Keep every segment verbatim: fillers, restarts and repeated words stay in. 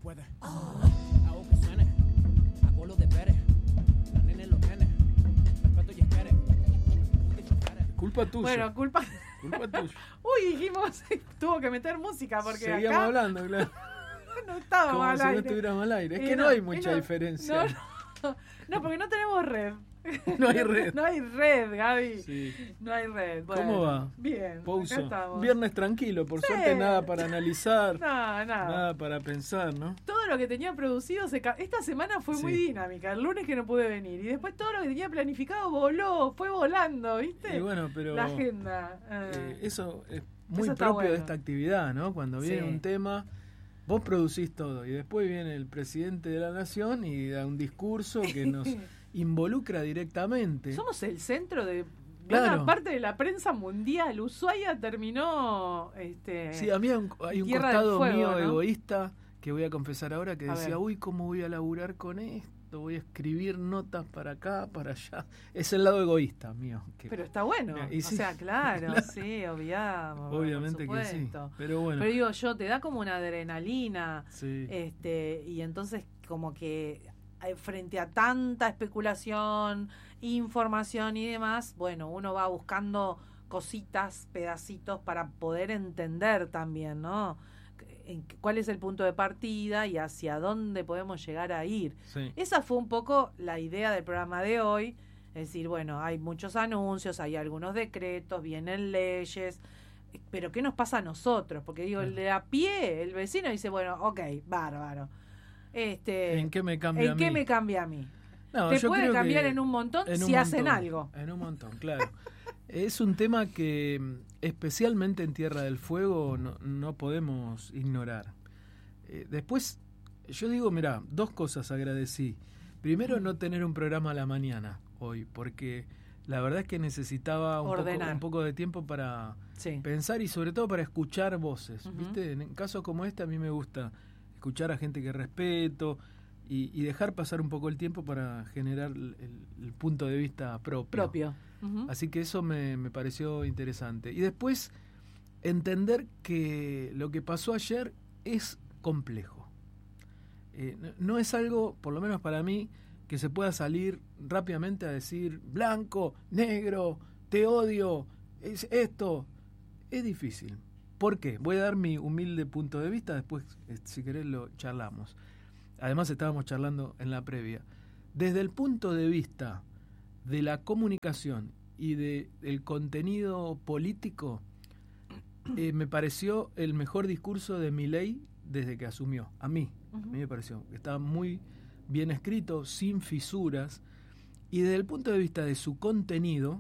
puede. Hago que suene, hago lo de Pérez. La nene los nenes, respeto y espere. Culpa tuya. Bueno, culpa... Culpa tuya. Uy, dijimos, tuvo que meter música porque Seguíamos acá hablando, claro. no estábamos Como al si aire. no estuviéramos al aire. Es Y que no, no, hay y mucha no, diferencia. No, no, no, porque no tenemos red. No hay red. No hay red, Gaby. Sí. No hay red. Bueno, ¿Cómo va? Bien. Pouso. Acá estamos. Viernes tranquilo, por Sí. suerte nada para analizar, No, nada. nada para pensar, ¿no? Todo lo que tenía producido se ca- esta semana fue muy Sí. dinámica. El lunes que no pude venir. Y después todo lo que tenía planificado voló, fue volando, ¿viste? Y bueno, pero La agenda. eh. eh, eso es muy Eso está propio bueno. de esta actividad, ¿no? Cuando viene Sí. un tema, vos producís todo y después viene el presidente de la nación y da un discurso que nos involucra directamente. Somos el centro de Claro. buena parte de la prensa mundial. Ushuaia terminó este Sí, a mí hay un, hay un Tierra del costado Fuego, mío ¿no? egoísta que voy a confesar ahora que A decía, ver. uy, ¿cómo voy a laburar con esto? Voy a escribir notas para acá, para allá. Es el lado egoísta mío. Que, pero está bueno. Y o sí. sea, claro, Claro. sí, obviamos. obviamente por que sí. supuesto. Pero bueno, Pero digo yo, te da como una adrenalina. sí. Este, y entonces como que eh, frente a tanta especulación, información y demás, bueno, uno va buscando cositas, pedacitos para poder entender también, ¿no? En qué- cuál es el punto de partida y hacia dónde podemos llegar a ir. sí. Esa fue un poco la idea del programa de hoy, es decir, bueno, hay muchos anuncios, hay algunos decretos, vienen leyes, pero ¿qué nos pasa a nosotros? Porque digo, el de a pie, el vecino dice, bueno, ok, bárbaro. Este, ¿En qué me cambia a ¿en qué mí? me cambia a mí? No, Te yo puede creo que cambiar en un montón en un si hacen montón, algo. En un montón, claro. Es un tema que mm, especialmente en Tierra del Fuego no, no podemos ignorar. Eh, después, yo digo, mira, dos cosas agradecí. Primero, no tener un programa a la mañana hoy, porque la verdad es que necesitaba un, poco, Ordenar. un poco de tiempo para Sí. pensar y sobre todo para escuchar voces. Ujú. ¿Viste? En casos como este a mí me gusta escuchar a gente que respeto y, y dejar pasar un poco el tiempo para generar el, el- el punto de vista propio. Propio. Ujú. Así que eso me, me pareció interesante. Y después, entender que lo que pasó ayer es complejo. Eh, no, no es algo, por lo menos para mí, que se pueda salir rápidamente a decir blanco, negro, te odio, es esto. Es difícil. ¿Por qué? Voy a dar mi humilde punto de vista, después, eh, si querés, lo charlamos. Además, estábamos charlando en la previa. Desde el punto de vista de la comunicación y de el contenido político, eh, me pareció el mejor discurso de Milei desde que asumió. A mí, a mí me pareció. Estaba muy bien escrito, sin fisuras. Y desde el punto de vista de su contenido,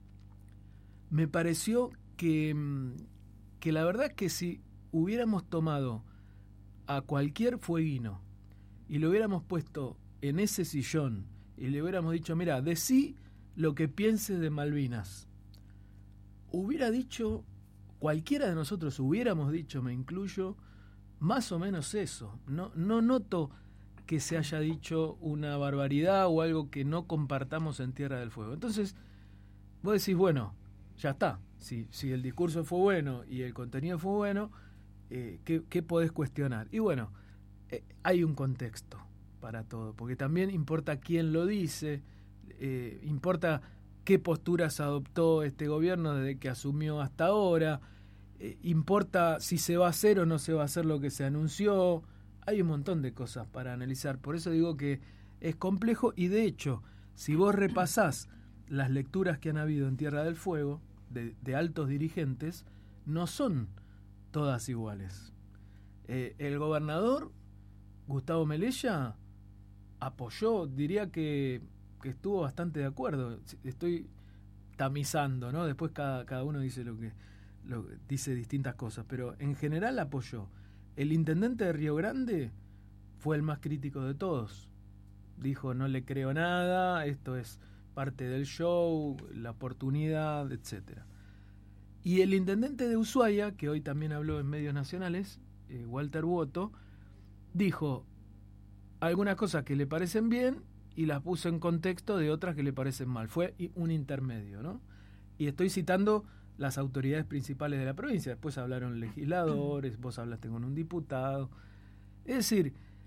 me pareció que, mm, que la verdad es que si hubiéramos tomado a cualquier fueguino y lo hubiéramos puesto en ese sillón y le hubiéramos dicho, mira, decí lo que pienses de Malvinas, hubiera dicho, cualquiera de nosotros hubiéramos dicho, me incluyo, más o menos eso. No, no noto que se haya dicho una barbaridad o algo que no compartamos en Tierra del Fuego. Entonces, vos decís, bueno, ya está. Si, si el discurso fue bueno y el contenido fue bueno, eh, ¿qué, ¿qué podés cuestionar? Y bueno, eh, hay un contexto para todo, porque también importa quién lo dice, eh, importa qué posturas adoptó este gobierno desde que asumió hasta ahora, eh, importa si se va a hacer o no se va a hacer lo que se anunció. Hay un montón de cosas para analizar, por eso digo que es complejo y de hecho, si vos repasás las lecturas que han habido en Tierra del Fuego de, de altos dirigentes, no son todas iguales. Eh, el gobernador Gustavo Melella apoyó, diría que, que estuvo bastante de acuerdo. Estoy tamizando, ¿no? Después cada, cada uno dice lo que lo, dice distintas cosas, pero en general apoyó. El intendente de Río Grande fue el más crítico de todos. Dijo, no le creo nada, esto es parte del show, la oportunidad, etcétera. Y el intendente de Ushuaia, que hoy también habló en medios nacionales, eh, Walter Boto, dijo algunas cosas que le parecen bien y las puso en contexto de otras que le parecen mal. Fue un intermedio, ¿no? Y estoy citando las autoridades principales de la provincia. Después hablaron legisladores, vos hablaste con un diputado. Es decir,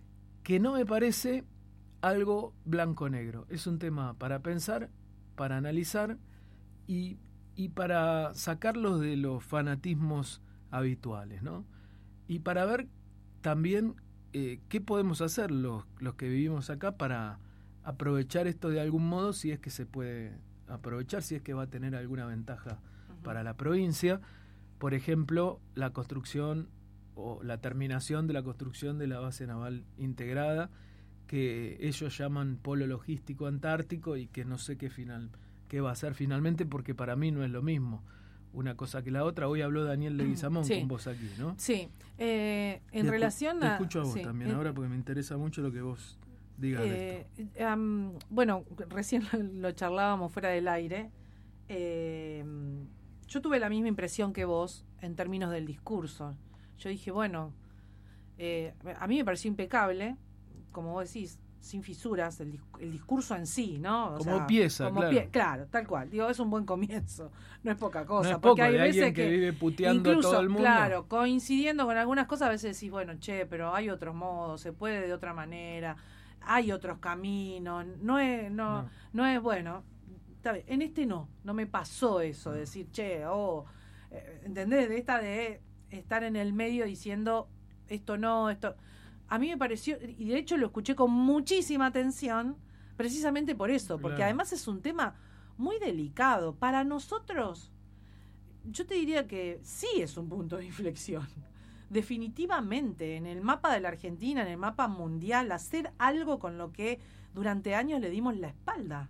que no me parece algo blanco-negro. Es un tema para pensar, para analizar y, y para sacarlos de los fanatismos habituales, ¿no? Y para ver también eh, qué podemos hacer los, los que vivimos acá para aprovechar esto de algún modo, si es que se puede aprovechar, si es que va a tener alguna ventaja uh-huh. para la provincia. Por ejemplo, la construcción o la terminación de la construcción de la base naval integrada, que ellos llaman Polo Logístico Antártico y que no sé qué final qué va a ser finalmente, porque para mí no es lo mismo una cosa que la otra. Hoy habló Daniel Leguizamón sí. con vos aquí, ¿no? Sí. Eh, en te relación te a... Te escucho a vos sí, también en, ahora, porque me interesa mucho lo que vos digas eh, de esto. Um, bueno, recién lo charlábamos fuera del aire. Eh, yo tuve la misma impresión que vos en términos del discurso. Yo dije, bueno, eh, a mí me pareció impecable, como vos decís, sin fisuras, el, el discurso en sí, ¿no? O como sea, pieza, como claro. Pie, claro, tal cual. Digo, es un buen comienzo, no es poca cosa. No es porque poco, hay de veces alguien que, que vive puteando incluso, a todo el mundo. Claro, coincidiendo con algunas cosas, a veces decís, bueno, che, pero hay otros modos, se puede de otra manera, hay otros caminos, no es, no, no. no es bueno. Está bien. En este no, no me pasó eso, de decir, che, oh, ¿entendés? De esta de estar en el medio diciendo esto no, esto... A mí me pareció, y de hecho lo escuché con muchísima atención, precisamente por eso, porque claro. además es un tema muy delicado. Para nosotros, yo te diría que sí es un punto de inflexión. Definitivamente, en el mapa de la Argentina, en el mapa mundial, hacer algo con lo que durante años le dimos la espalda.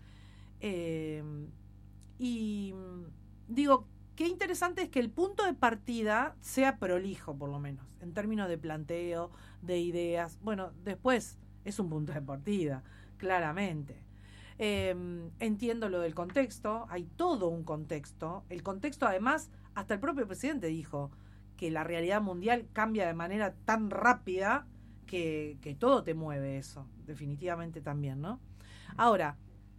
Eh, y digo, qué interesante es que el punto de partida sea prolijo, por lo menos, en términos de planteo, de ideas. Bueno, después es un punto de partida, claramente. Eh, entiendo lo del contexto, hay todo un contexto. El contexto, además, hasta el propio presidente dijo que la realidad mundial cambia de manera tan rápida que, que todo te mueve eso, definitivamente también, ¿no? Ahora,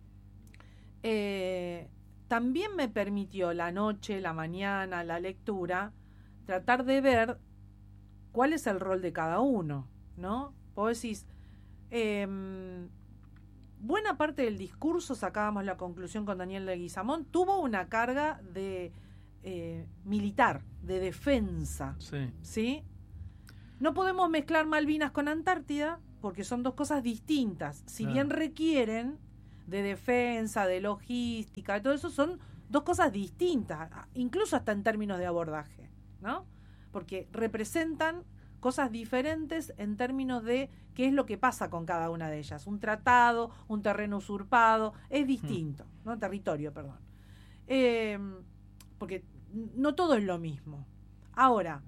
eh, también me permitió la noche, la mañana, la lectura, tratar de ver cuál es el rol de cada uno, ¿no? Vos decís, eh, buena parte del discurso, sacábamos la conclusión con Daniel Leguizamón, tuvo una carga de eh, militar, de defensa, sí. ¿sí? No podemos mezclar Malvinas con Antártida porque son dos cosas distintas. Si claro. bien requieren de defensa, de logística, de todo eso, son dos cosas distintas, incluso hasta en términos de abordaje, ¿no? Porque representan cosas diferentes en términos de qué es lo que pasa con cada una de ellas. Un tratado, un terreno usurpado, es distinto, hmm. ¿no? Territorio, perdón. Eh, porque no todo es lo mismo. Ahora,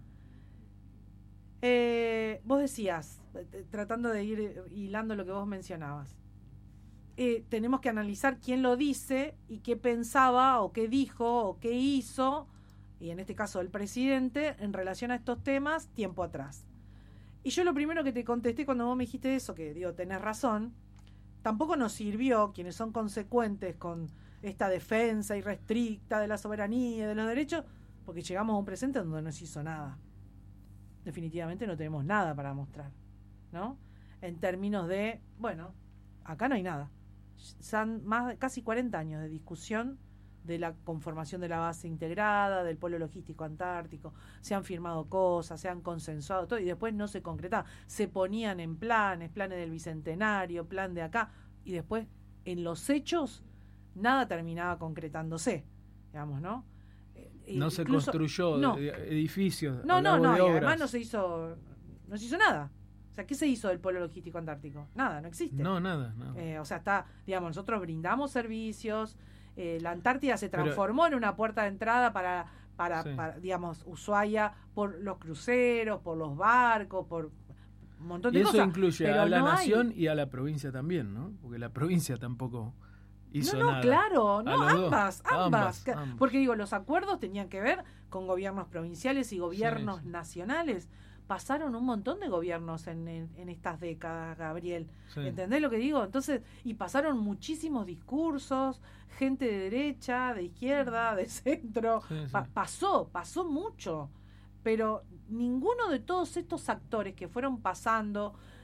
eh, vos decías, tratando de ir hilando lo que vos mencionabas, eh, tenemos que analizar quién lo dice y qué pensaba o qué dijo o qué hizo, y en este caso el presidente, en relación a estos temas tiempo atrás. Y yo lo primero que te contesté cuando vos me dijiste eso, que digo, tenés razón, tampoco nos sirvió, quienes son consecuentes con esta defensa irrestricta de la soberanía y de los derechos, porque llegamos a un presente donde no se hizo nada. Definitivamente no tenemos nada para mostrar, ¿no? En términos de, bueno, acá no hay nada. Son más de casi cuarenta años de discusión de la conformación de la base integrada, del polo logístico antártico, se han firmado cosas, se han consensuado todo y después no se concretaba. Se ponían en planes, planes del Bicentenario, plan de acá, y después en los hechos nada terminaba concretándose, digamos, ¿no? Eh, no se construyó no, edificios. No, no, no, y además no se hizo, no se hizo nada. O sea, ¿qué se hizo del polo logístico antártico? Nada, no existe. No, nada. No. Eh, o sea, está, digamos, nosotros brindamos servicios. Eh, la Antártida se transformó Pero, en una puerta de entrada para, para, sí. para, digamos, Ushuaia, por los cruceros, por los barcos, por un montón de y eso cosas. incluye Pero a la no nación hay... y a la provincia también, ¿no? Porque la provincia tampoco hizo no, no, nada. Claro, no, ambas, ambas, ambas, ambas. Porque digo, los acuerdos tenían que ver con gobiernos provinciales y gobiernos sí, sí. nacionales. Pasaron un montón de gobiernos en, en, en estas décadas, Gabriel. Sí. ¿Entendés lo que digo? Entonces, y pasaron muchísimos discursos, gente de derecha, de izquierda, de centro. Sí, sí. Pa- pasó, pasó mucho. Pero ninguno de todos estos actores que fueron pasando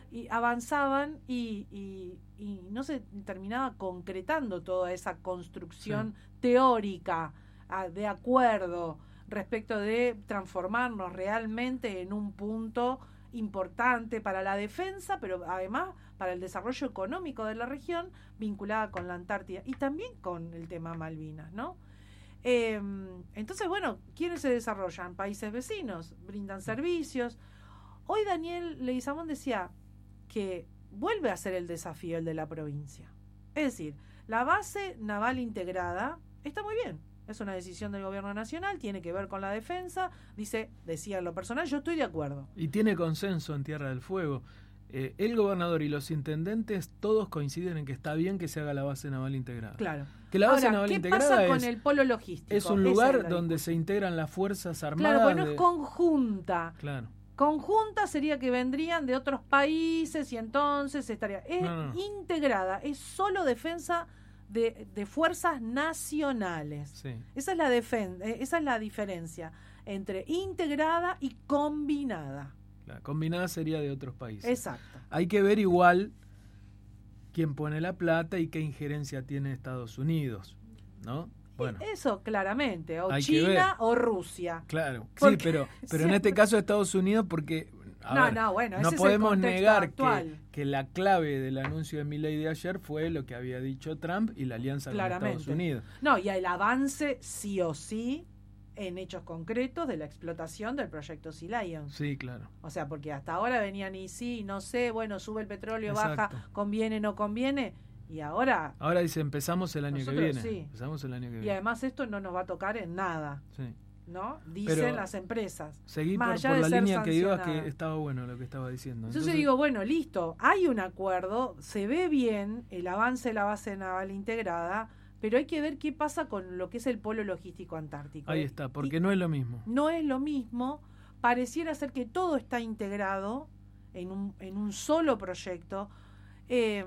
y avanzaban y, y, y no se terminaba concretando toda esa construcción sí. teórica a, de acuerdo respecto de transformarnos realmente en un punto importante para la defensa, pero además para el desarrollo económico de la región vinculada con la Antártida y también con el tema Malvinas, ¿no? Eh, entonces, bueno, ¿quiénes se desarrollan? Países vecinos, brindan servicios. Hoy Daniel Leguizamón decía que vuelve a ser el desafío el de la provincia. Es decir, la base naval integrada está muy bien. Es una decisión del gobierno nacional, tiene que ver con la defensa. Dice, decía en lo personal, yo estoy de acuerdo. Y tiene consenso en Tierra del Fuego. Eh, el gobernador y los intendentes todos coinciden en que está bien que se haga la base naval integrada. Claro. Que la base Ahora, naval ¿qué integrada pasa con es, el polo logístico? es un lugar donde se integran las fuerzas armadas. Claro, porque no de... es conjunta. Claro. Conjunta sería que vendrían de otros países y entonces estaría... Es no, no. integrada, es solo defensa de, de fuerzas nacionales. Sí. Esa es la defen- esa es la diferencia entre integrada y combinada. La combinada sería de otros países. Exacto. Hay que ver igual quién pone la plata y qué injerencia tiene Estados Unidos, ¿no? Bueno, eso claramente, o hay China o Rusia. Claro, porque, sí, pero, pero en este caso Estados Unidos porque a no, ver, no, bueno, no ese podemos es el negar actual. que, que la clave del anuncio de Milei de ayer fue lo que había dicho Trump y la alianza claramente. con Estados Unidos. No, y el avance sí o sí en hechos concretos de la explotación del proyecto Sea Lion. Sí, claro. O sea, porque hasta ahora venían y sí, no sé, bueno, sube el petróleo, Exacto. baja, conviene, no conviene, y ahora... Ahora dice, empezamos el año nosotros, que viene. Sí. Empezamos el año que viene. Y además esto no nos va a tocar en nada, sí. ¿no? Dicen Pero las empresas. Seguí por, Más allá por de la ser línea que ibas, sancionada. que estaba bueno lo que estaba diciendo. Entonces, Entonces digo, bueno, listo, hay un acuerdo, se ve bien el avance de la base naval integrada, pero hay que ver qué pasa con lo que es el polo logístico antártico. ahí está, porque y no es lo mismo. No es lo mismo, pareciera ser que todo está integrado en un, en un solo proyecto. Eh,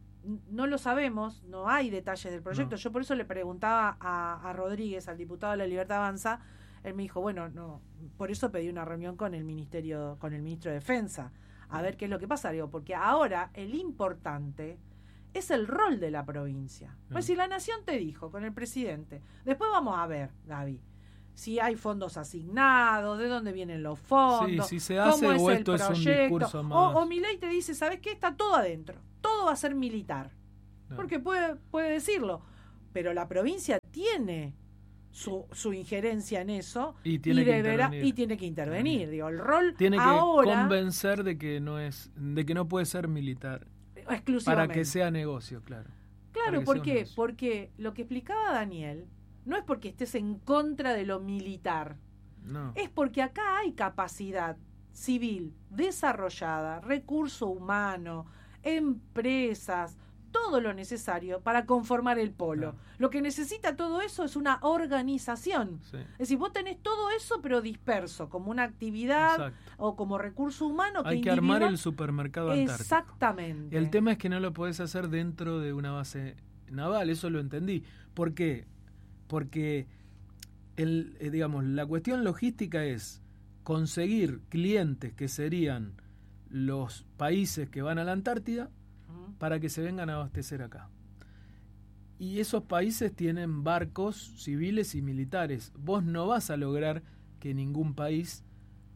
no lo sabemos, no hay detalles del proyecto. No. Yo por eso le preguntaba a, a Rodríguez, al diputado de la Libertad Avanza, él me dijo, bueno, no, por eso pedí una reunión con el ministerio, con el ministro de Defensa, a ver qué es lo que pasa, digo, porque ahora el importante es el rol de la provincia. Pues si la nación te dijo con el presidente, después vamos a ver, Gaby, si hay fondos asignados, de dónde vienen los fondos, sí, si se hace, cómo es o el esto proyecto, es un discurso más. O, o Milei te dice, ¿sabes qué? Está todo adentro, todo va a ser militar, no. porque puede, puede decirlo, pero la provincia tiene su, su injerencia en eso y tiene, y que, deberá, intervenir. y tiene que intervenir. Digo, el rol tiene que ahora, convencer de que no es, de que no puede ser militar. Exclusivamente. Para que sea negocio, claro. Claro, ¿por qué? Porque lo que explicaba Daniel no es porque estés en contra de lo militar. No. Es porque acá hay capacidad civil desarrollada, recurso humano, empresas, todo lo necesario para conformar el polo. Claro. Lo que necesita todo eso es una organización. Sí. Es decir, vos tenés todo eso pero disperso, como una actividad Exacto. o como recurso humano. Que hay que individual... armar el supermercado antártico. Exactamente. El tema es que no lo podés hacer dentro de una base naval, eso lo entendí. ¿Por qué? Porque el, eh, digamos, la cuestión logística es conseguir clientes que serían los países que van a la Antártida para que se vengan a abastecer acá. Y esos países tienen barcos civiles y militares. Vos no vas a lograr que ningún país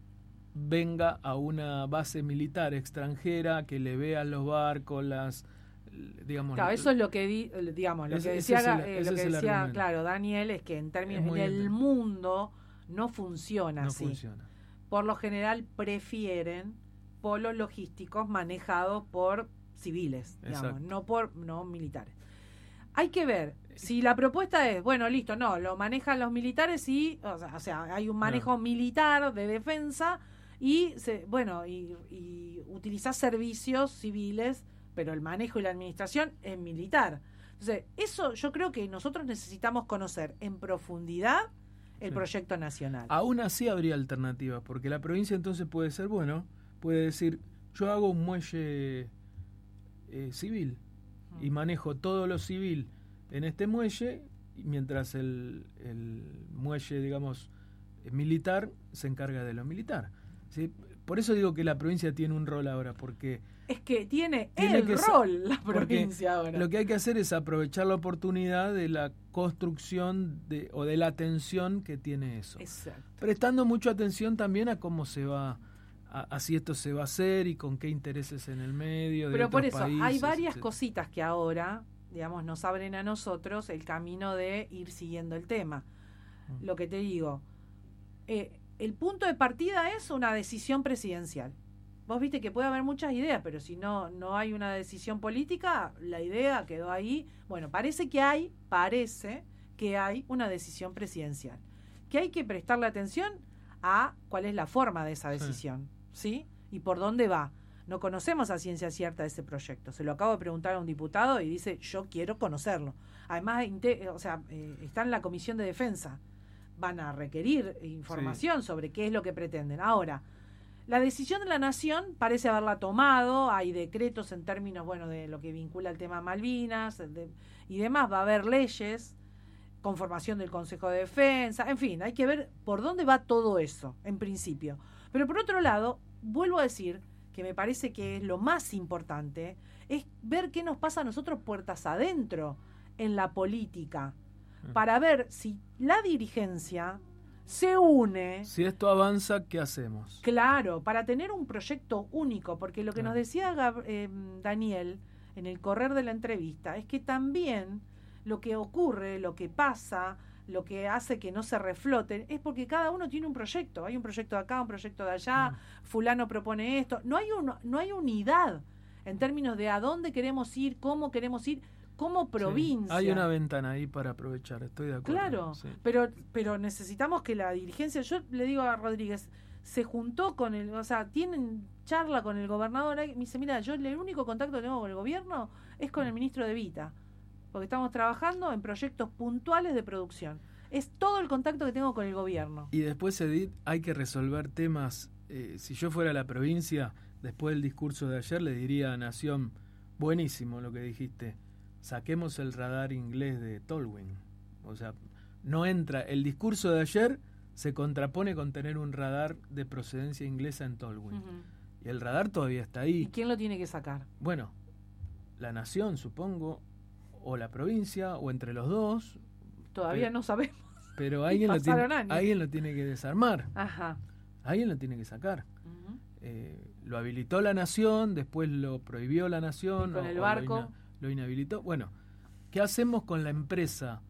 venga a una base militar extranjera, que le vean los barcos, las... digamos, claro, eso es lo que di, digamos, lo ese, que decía, ese el, eh, lo que decía claro, Daniel, es que en términos en el mundo no funciona no así. Funciona. Por lo general prefieren polos logísticos manejados por civiles, digamos, no por no militares. Hay que ver si la propuesta es, bueno, listo, no, lo manejan los militares y, o sea, o sea hay un manejo no. militar de defensa y, se, bueno, y, y utilizar servicios civiles, pero el manejo y la administración es militar. Entonces, eso yo creo que nosotros necesitamos conocer en profundidad el sí. proyecto nacional. Aún así habría alternativas, porque la provincia entonces puede ser, bueno, puede decir, yo hago un muelle eh, civil mm. y manejo todo lo civil en este muelle, mientras el, el muelle, digamos, militar se encarga de lo militar. ¿Sí? por eso digo que la provincia tiene un rol ahora, porque es que tiene, tiene el que rol la porque provincia ahora. Lo que hay que hacer es aprovechar la oportunidad de la construcción de, o de la atención que tiene eso. Exacto. Prestando mucha atención también a cómo se va, a, a si esto se va a hacer y con qué intereses en el medio. De Pero por otros eso, países, hay varias etcétera. cositas que ahora, digamos, nos abren a nosotros el camino de ir siguiendo el tema. Mm. Lo que te digo, eh, el punto de partida es una decisión presidencial. Vos viste que puede haber muchas ideas, pero si no no hay una decisión política, la idea quedó ahí. Bueno, parece que hay, parece que hay una decisión presidencial. Que hay que prestarle atención a cuál es la forma de esa decisión, ¿sí? Y por dónde va. No conocemos a ciencia cierta ese proyecto. Se lo acabo de preguntar a un diputado y dice, yo quiero conocerlo. Además, o sea, eh, está en la Comisión de Defensa. Van a requerir información sí. sobre qué es lo que pretenden. Ahora, la decisión de la Nación parece haberla tomado, hay decretos en términos, bueno, de lo que vincula el tema Malvinas de, y demás, va a haber leyes, conformación del Consejo de Defensa, en fin, hay que ver por dónde va todo eso, en principio. Pero por otro lado, vuelvo a decir que me parece que es lo más importante, es ver qué nos pasa a nosotros puertas adentro en la política, para ver si la dirigencia se une. Si esto avanza, ¿qué hacemos? Claro, para tener un proyecto único, porque lo que claro. nos decía Gab- eh, Daniel en el correr de la entrevista es que también lo que ocurre, lo que pasa, lo que hace que no se refloten, es porque cada uno tiene un proyecto. Hay un proyecto de acá, un proyecto de allá, mm. fulano propone esto. No hay, un, no hay unidad en términos de a dónde queremos ir, cómo queremos ir, como provincia. Sí, hay una ventana ahí para aprovechar, estoy de acuerdo. Claro, sí. pero pero necesitamos que la dirigencia, yo le digo a Rodríguez, se juntó con el, o sea, tienen charla con el gobernador, me dice, mira, yo el único contacto que tengo con el gobierno es con el ministro de Vita, porque estamos trabajando en proyectos puntuales de producción. Es todo el contacto que tengo con el gobierno. Y después, Edith, hay que resolver temas. Eh, si yo fuera la provincia, después del discurso de ayer, le diría a Nación, buenísimo lo que dijiste, saquemos el radar inglés de Tolwyn. O sea, no entra. El discurso de ayer se contrapone con tener un radar de procedencia inglesa en Tolwyn. Uh-huh. Y el radar todavía está ahí. ¿Y quién lo tiene que sacar? Bueno, la Nación, supongo, o la provincia, o entre los dos. Todavía pero, no sabemos. Pero alguien lo, tiene, alguien lo tiene que desarmar. Ajá. Alguien lo tiene que sacar. Uh-huh. Eh, lo habilitó la Nación, después lo prohibió la Nación. ¿Y con o, el o barco? Lo, ina, lo inhabilitó. Bueno, ¿qué hacemos con la empresa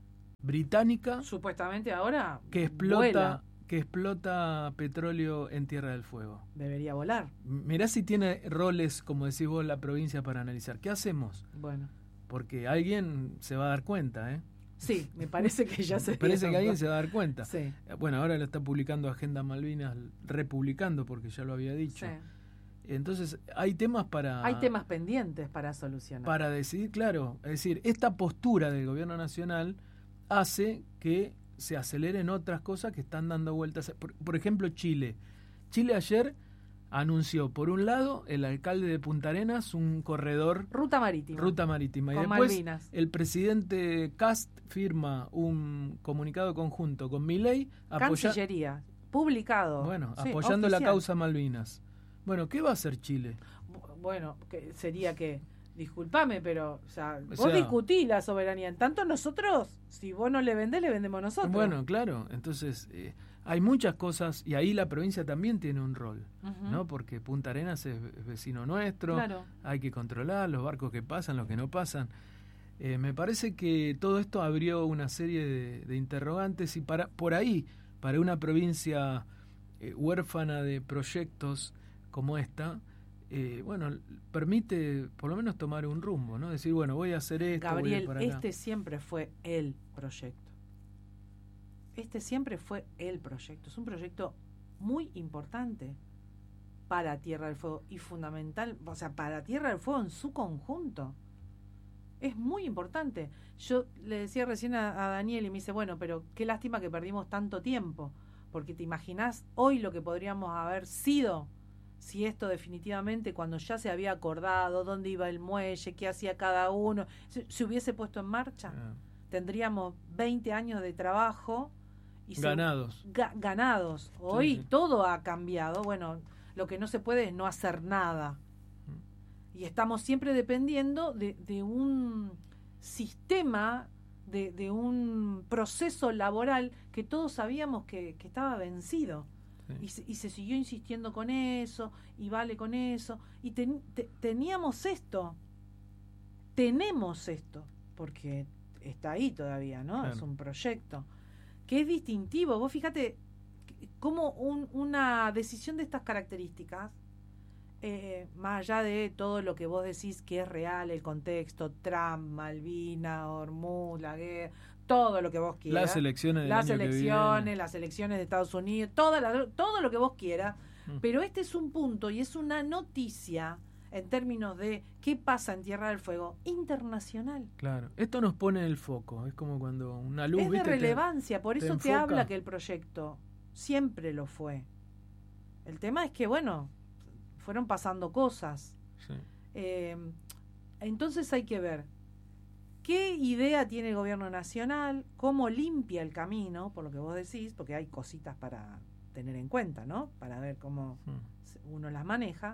británica? Supuestamente ahora que explota, vuela. que explota petróleo en Tierra del Fuego. Debería volar. Mirá si tiene roles, como decís vos, la provincia para analizar. ¿Qué hacemos? Bueno. Porque alguien se va a dar cuenta, ¿eh? Sí, me parece que ya se me parece que alguien se va a dar cuenta. Sí. Bueno, ahora lo está publicando Agenda Malvinas, republicando, porque ya lo había dicho. Sí. Entonces, hay temas para... Hay temas pendientes para solucionar. Para decidir, claro. Es decir, esta postura del gobierno nacional hace que se aceleren otras cosas que están dando vueltas. Por, por ejemplo, Chile. Chile ayer anunció, por un lado, el alcalde de Punta Arenas, un corredor... Ruta marítima. Ruta marítima. Con y después Malvinas. El presidente Kast firma un comunicado conjunto con Milei. Cancillería. Apoya- publicado. Bueno, sí, apoyando oficial. la causa Malvinas. Bueno, ¿qué va a hacer Chile? Bueno, que sería que... Disculpame, pero o sea, O vos sea, discutís la soberanía. En tanto nosotros, si vos no le vendés, le vendemos nosotros. Bueno, claro. Entonces, eh, hay muchas cosas, y ahí la provincia también tiene un rol, uh-huh. ¿no? Porque Punta Arenas es vecino nuestro, claro. Hay que controlar los barcos que pasan, los que no pasan. Eh, me parece que todo esto abrió una serie de, de interrogantes, y para por ahí, para una provincia eh, huérfana de proyectos como esta, Eh, bueno, permite por lo menos tomar un rumbo, ¿no? Decir, bueno, voy a hacer esto, Gabriel, voy a ir para acá. este siempre fue el proyecto. Este siempre fue el proyecto. Es un proyecto muy importante para Tierra del Fuego y fundamental, o sea, para Tierra del Fuego en su conjunto. Es muy importante. Yo le decía recién a, a Daniel y me dice, bueno, pero qué lástima que perdimos tanto tiempo, porque te imaginás hoy lo que podríamos haber sido si esto definitivamente, cuando ya se había acordado dónde iba el muelle, qué hacía cada uno, se, se hubiese puesto en marcha. Ah. Tendríamos veinte años de trabajo. Y ganados. Se, ga, ganados. Hoy sí, sí. todo ha cambiado. Bueno, lo que no se puede es no hacer nada. Y estamos siempre dependiendo de, de un sistema, de, de un proceso laboral que todos sabíamos que, que estaba vencido. Sí. Y, se, y se siguió insistiendo con eso, y vale con eso. Y ten, te, teníamos esto, tenemos esto, porque está ahí todavía, ¿no? Claro. Es un proyecto que es distintivo. Vos fíjate cómo un, una decisión de estas características, eh, más allá de todo lo que vos decís que es real, el contexto, Trump, Malvinas, Hormuz, la guerra, todo lo que vos quieras, las elecciones, del las año elecciones, que viene. las elecciones de Estados Unidos, toda la, todo lo que vos quieras, mm. pero este es un punto y es una noticia en términos de qué pasa en Tierra del Fuego internacional. Claro, esto nos pone en el foco, es como cuando una luz, es de ¿viste? relevancia, te, por eso te, te habla que el proyecto siempre lo fue. El tema es que, bueno, fueron pasando cosas. Sí. Eh, entonces hay que ver qué idea tiene el gobierno nacional, cómo limpia el camino, por lo que vos decís, porque hay cositas para tener en cuenta, ¿no? Para ver cómo mm. uno las maneja.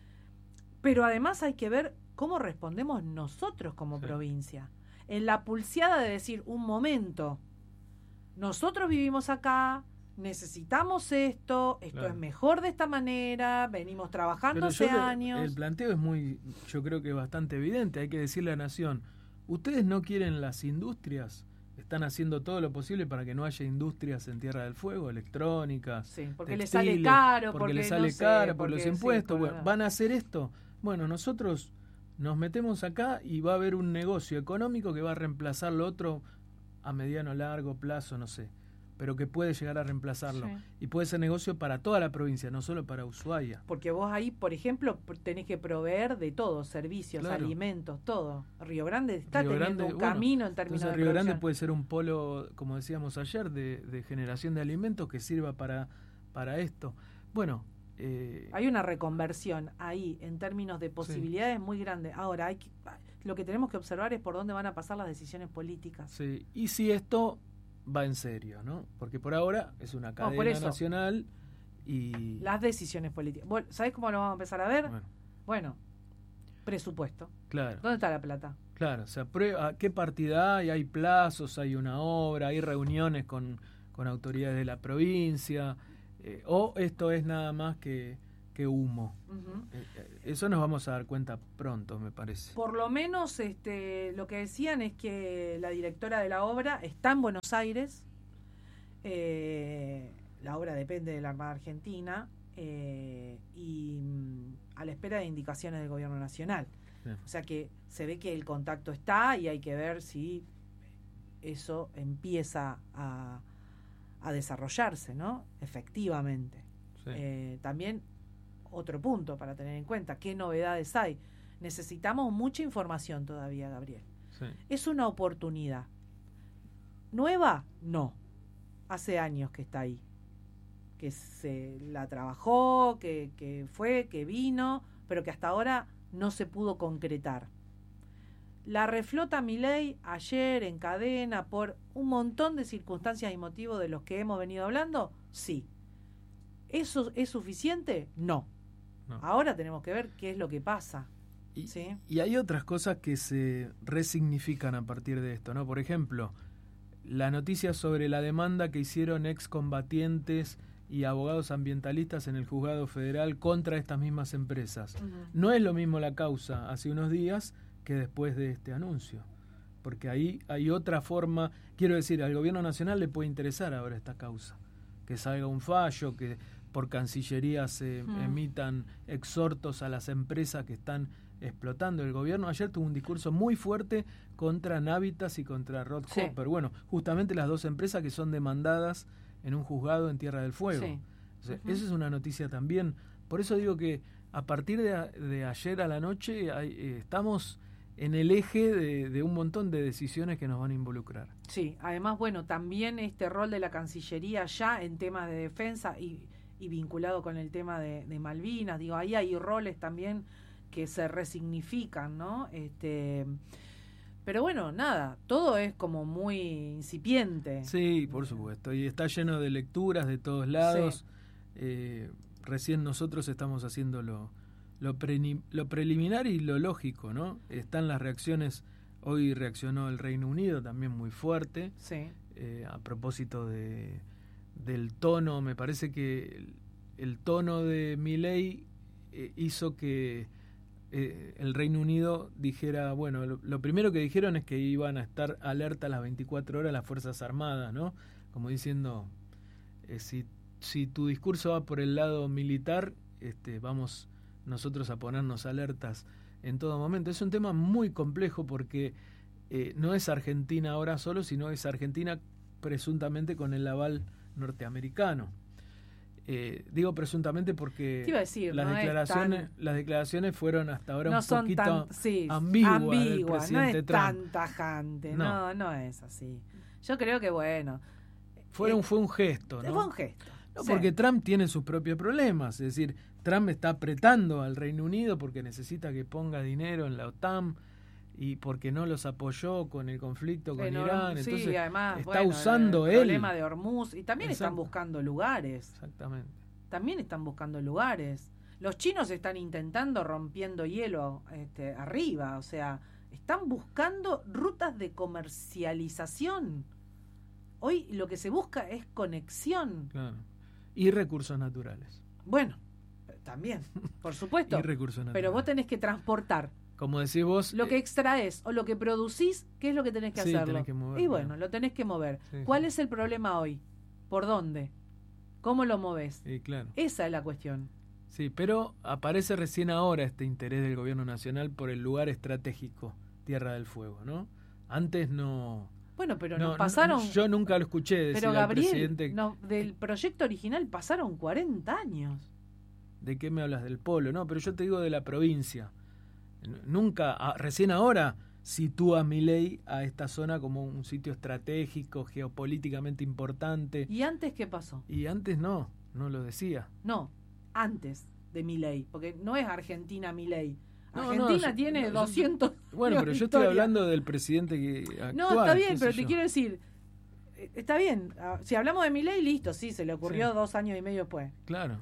Pero además hay que ver cómo respondemos nosotros como sí. provincia. En la pulseada de decir, un momento, nosotros vivimos acá, necesitamos esto, esto claro. es mejor de esta manera, venimos trabajando Pero hace yo, años. El planteo es muy, yo creo que bastante evidente, hay que decirle a la Nación, ustedes no quieren las industrias, están haciendo todo lo posible para que no haya industrias en Tierra del Fuego, electrónicas, sí, porque textiles, les sale caro, porque, porque les sale no caro, sé, por porque, los impuestos, sí, por bueno, van a hacer esto. Bueno, nosotros nos metemos acá y va a haber un negocio económico que va a reemplazar lo otro a mediano, largo plazo, no sé, pero que puede llegar a reemplazarlo. Sí. Y puede ser negocio para toda la provincia, no solo para Ushuaia. Porque vos ahí, por ejemplo, tenés que proveer de todo, servicios, claro. alimentos, todo. Río Grande está Río teniendo Grande, un bueno, camino en términos entonces de Río producción. Grande puede ser un polo, como decíamos ayer, de, de generación de alimentos que sirva para, para esto. Bueno, Eh, hay una reconversión ahí en términos de posibilidades sí. muy grande. Ahora, hay que, lo que tenemos que observar es por dónde van a pasar las decisiones políticas. Sí, y si esto va en serio, ¿no? Porque por ahora es una cadena no, eso, nacional y... Las decisiones políticas. ¿Sabés cómo lo vamos a empezar a ver? Bueno, bueno presupuesto. Claro. ¿Dónde está la plata? Claro, se aprueba, ¿qué partida hay? Hay plazos, hay una obra, hay reuniones con, con autoridades de la provincia... Eh, o esto es nada más que, que humo. Uh-huh. Eh, eso nos vamos a dar cuenta pronto, me parece. Por lo menos este, lo que decían es que la directora de la obra está en Buenos Aires. Eh, la obra depende de la Armada Argentina eh, y mm, a la espera de indicaciones del Gobierno Nacional. Sí. O sea que se ve que el contacto está y hay que ver si eso empieza a... a desarrollarse, ¿no? Efectivamente. Sí. Eh, también otro punto para tener en cuenta, ¿qué novedades hay? Necesitamos mucha información todavía, Gabriel. Sí. Es una oportunidad. ¿Nueva? No. Hace años que está ahí. Que se la trabajó, que, que fue, que vino, pero que hasta ahora no se pudo concretar. La reflota Milei ayer en cadena por un montón de circunstancias y motivos de los que hemos venido hablando, sí. ¿Eso es suficiente? No. no. Ahora tenemos que ver qué es lo que pasa. Y, ¿sí? y hay otras cosas que se resignifican a partir de esto, ¿no? Por ejemplo, la noticia sobre la demanda que hicieron excombatientes y abogados ambientalistas en el juzgado federal contra estas mismas empresas. Uh-huh. No es lo mismo la causa hace unos días que después de este anuncio, porque ahí hay otra forma, quiero decir, al gobierno nacional le puede interesar ahora esta causa, que salga un fallo, que por Cancillería se mm. emitan exhortos a las empresas que están explotando. El gobierno ayer tuvo un discurso muy fuerte contra Navitas y contra Rod sí. Hopper, bueno, justamente las dos empresas que son demandadas en un juzgado en Tierra del Fuego. Sí. O sea, uh-huh. Esa es una noticia también, por eso digo que a partir de, de ayer a la noche hay, eh, estamos en el eje de, de un montón de decisiones que nos van a involucrar. Sí, además, bueno, también este rol de la Cancillería ya en temas de defensa y, y vinculado con el tema de, de Malvinas, digo, ahí hay roles también que se resignifican, ¿no? Este, pero bueno, nada, todo es como muy incipiente. Sí, por supuesto, y está lleno de lecturas de todos lados. Sí. Eh, recién nosotros estamos haciendo lo, lo, pre, lo preliminar y lo lógico, ¿no? Están las reacciones, hoy reaccionó el Reino Unido también muy fuerte, Sí. eh, a propósito de, del tono, me parece que el, el tono de Milei eh, hizo que eh, el Reino Unido dijera, bueno, lo, lo primero que dijeron es que iban a estar alerta las veinticuatro horas las Fuerzas Armadas, ¿no? Como diciendo, eh, si, si tu discurso va por el lado militar, este, vamos nosotros a ponernos alertas en todo momento. Es un tema muy complejo porque eh, no es Argentina ahora solo, sino es Argentina presuntamente con el aval norteamericano. Eh, digo presuntamente porque Te iba a decir, las no es declaraciones tan- las declaraciones fueron hasta ahora No un son poquito tan sí, ambiguas del ambiguas, no presidente es Trump. tan tajante, No. no. no, es así. Yo creo que bueno, Fueron, eh, fue un gesto, ¿no? fue un gesto. No, sí. porque Trump tiene sus propios problemas, es decir, Trump está apretando al Reino Unido porque necesita que ponga dinero en la OTAN y porque no los apoyó con el conflicto con En Or- Irán, sí, entonces además, está bueno, usando el él. problema de Hormuz y también están Exacto. buscando lugares. Exactamente. También están buscando lugares. Los chinos están intentando rompiendo hielo este, arriba, o sea, están buscando rutas de comercialización. Hoy lo que se busca es conexión. Claro. Y recursos naturales. Bueno, también, por supuesto. Y recursos naturales. Pero vos tenés que transportar Como decís vos, lo que eh, extraes o lo que producís, ¿qué es lo que tenés que Sí, hacerlo? tenés que moverlo. Y bueno, lo tenés que mover. Sí, ¿Cuál sí. es el problema hoy? ¿Por dónde? ¿Cómo lo movés? sí, claro. Esa es la cuestión. Sí, pero aparece recién ahora este interés del gobierno nacional por el lugar estratégico, Tierra del Fuego, ¿no? Antes no... Bueno, pero no, nos pasaron... no, yo nunca lo escuché decir pero al Gabriel, presidente... no, del proyecto original pasaron cuarenta años. ¿De qué me hablas? Del polo, no, pero yo te digo de la provincia. N- Nunca, a- recién ahora sitúa Milei a esta zona como un sitio estratégico, geopolíticamente importante. ¿Y antes qué pasó? Y antes no, no lo decía. No, antes de Milei, porque no es Argentina Milei. No, Argentina no, yo- tiene no, yo- doscientos Bueno, años pero de yo estoy historia. hablando del presidente que actual. No, está bien, qué sé pero te yo. quiero decir, eh, está bien, ah, si hablamos de Milei, listo, sí, se le ocurrió Sí. dos años y medio después. Claro.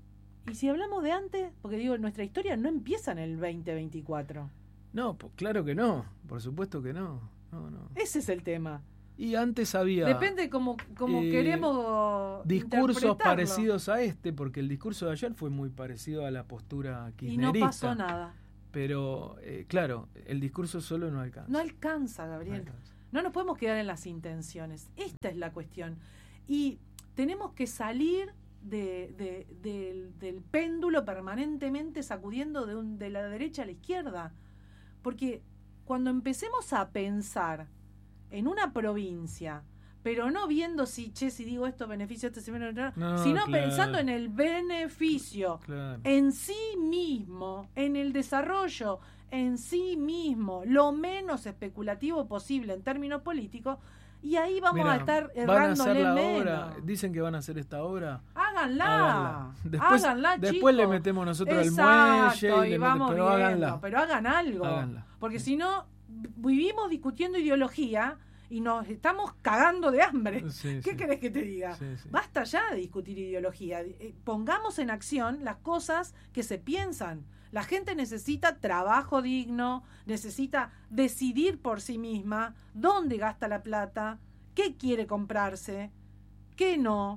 Y si hablamos de antes, porque digo, nuestra historia no empieza en el veinte veinticuatro. No, po- claro que no, por supuesto que no. No, no. Ese es el tema. Y antes había Depende como, como eh, queremos discursos interpretarlo. parecidos a este, porque el discurso de ayer fue muy parecido a la postura Y no kirchnerista. pasó nada. Pero, eh, claro, el discurso solo no alcanza. No alcanza, No Gabriel. alcanza. No nos podemos quedar en las intenciones. Esta es la cuestión. Y tenemos que salir de, de- del, del péndulo permanentemente sacudiendo de, un, de la derecha a la izquierda. Porque cuando empecemos a pensar en una provincia, pero no viendo si, che, si digo esto, beneficio esto, si no, No, sino claro. pensando en el beneficio Claro. en sí mismo, en el desarrollo en sí mismo, lo menos especulativo posible en términos políticos, y ahí vamos Mirá, a estar van a hacer errándole la menos. obra, dicen que van a hacer esta obra. Háganla, Háganla. Después, háganla, después le chicos. metemos nosotros Exacto, el muelle, y y le vamos mete- pero viendo, háganla. pero hagan algo, Háganla. porque si no vivimos discutiendo ideología y nos estamos cagando de hambre. Sí, ¿Qué sí. querés que te diga? Sí, sí. Basta ya de discutir ideología. Eh, Pongamos en acción las cosas que se piensan. La gente necesita trabajo digno, necesita decidir por sí misma dónde gasta la plata, qué quiere comprarse, qué no.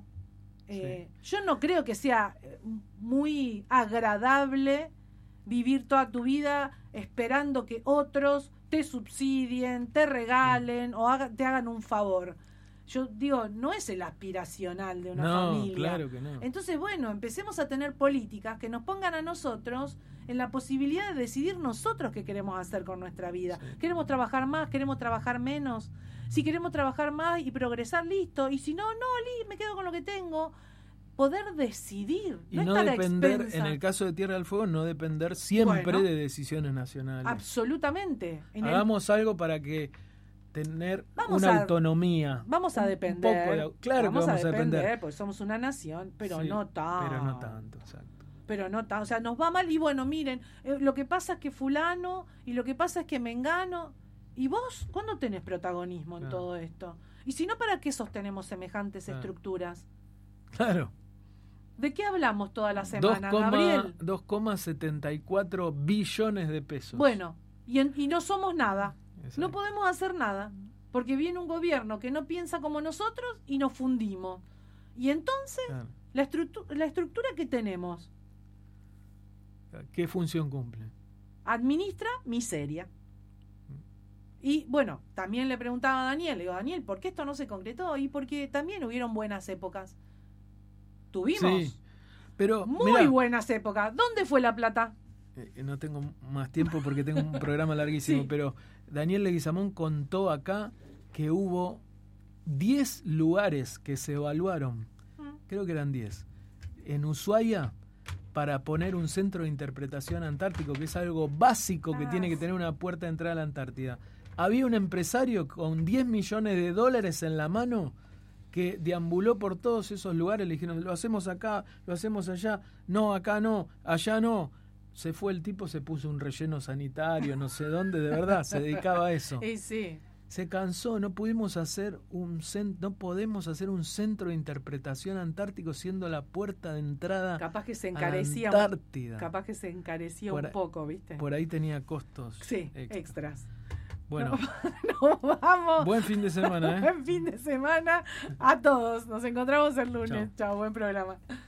Eh, Yo no creo que sea eh, muy agradable vivir toda tu vida esperando que otros te subsidien, te regalen o haga- te hagan un favor. Yo digo, no es el aspiracional de una No, familia. claro que no. Entonces, bueno, empecemos a tener políticas que nos pongan a nosotros en la posibilidad de decidir nosotros qué queremos hacer con nuestra vida. Sí. ¿Queremos trabajar más? ¿Queremos trabajar menos? Si queremos trabajar más y progresar, listo. Y si no, no, li, me quedo con lo que tengo. Poder decidir. Y no, no estar a depender, expensa. en el caso de Tierra del Fuego, no depender siempre Bueno. de decisiones nacionales. Absolutamente. En el- Hagamos algo para que tener Vamos una a- autonomía. Vamos a un depender. poco de- claro vamos que vamos a depender, depender. porque somos una nación, pero Sí, no tanto. Pero no tanto, exacto. Pero no tanto. O sea, nos va mal y bueno, miren, eh, lo que pasa es que fulano y lo que pasa es que mengano. ¿Y vos cuándo tenés protagonismo en Claro. todo esto? Y si no, ¿para qué sostenemos semejantes Claro. estructuras? Claro. ¿De qué hablamos toda la semana, Gabriel? dos coma setenta y cuatro billones de pesos. Bueno, y, en, y no somos nada. Exacto. No podemos hacer nada. Porque viene un gobierno que no piensa como nosotros y nos fundimos. Y entonces, Claro. la, estructu- la estructura que tenemos ¿Qué función cumple? administra miseria. Y bueno, también le preguntaba a Daniel, le digo, Daniel, ¿por qué esto no se concretó? Y porque también hubieron buenas épocas. Tuvimos Sí, pero muy mirá, buenas épocas. ¿Dónde fue la plata? eh, no tengo más tiempo porque tengo un programa larguísimo, Sí. pero Daniel Leguizamón contó acá que hubo diez lugares que se evaluaron, creo que eran diez, en Ushuaia para poner un centro de interpretación antártico, que es algo básico que Ah. tiene que tener una puerta de entrada a la Antártida. Había un empresario con diez millones de dólares en la mano que deambuló por todos esos lugares, le dijeron, lo hacemos acá, lo hacemos allá, no, acá no, allá no. Se fue el tipo, se puso un relleno sanitario, no sé dónde, de verdad, se dedicaba a eso. Y sí. Se cansó, no pudimos hacer un cent- no podemos hacer un centro de interpretación antártico siendo la puerta de entrada Capaz que se a la encarecía. Antártida. Capaz que se encarecía Por un ahí- poco, ¿viste? Por ahí tenía costos. Sí, extra. extras. Bueno, Nos vamos. buen fin de semana, ¿eh? Buen fin de semana a todos. Nos encontramos el lunes. Chao. Chao, buen programa.